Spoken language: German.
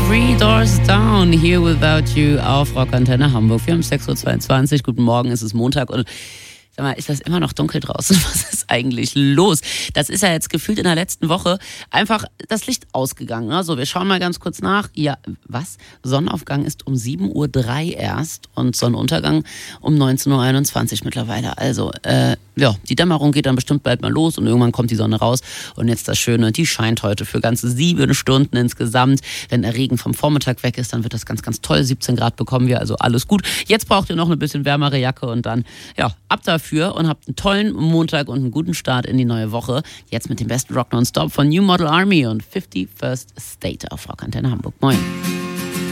Three Doors Down, Here Without You auf Rockantenne Hamburg. Wir haben 6.22 Uhr, guten Morgen, es ist Montag und sag mal, ist das immer noch dunkel draußen? Was ist eigentlich los? Das ist ja jetzt gefühlt in der letzten Woche einfach das Licht ausgegangen. Also wir schauen mal ganz kurz nach. Ja, was? Sonnenaufgang ist um 7.03 Uhr erst und Sonnenuntergang um 19.21 Uhr mittlerweile. Also, ja, die Dämmerung geht dann bestimmt bald mal los und irgendwann kommt die Sonne raus. Und jetzt das Schöne, die scheint heute für ganze 7 Stunden insgesamt. Wenn der Regen vom Vormittag weg ist, dann wird das ganz, ganz toll. 17 Grad bekommen wir, also alles gut. Jetzt braucht ihr noch eine bisschen wärmere Jacke und dann, ja, ab dafür und habt einen tollen Montag und einen guten Start in die neue Woche. Jetzt mit dem besten Rock Nonstop von New Model Army und 51st State auf Rockantenne Hamburg. Moin.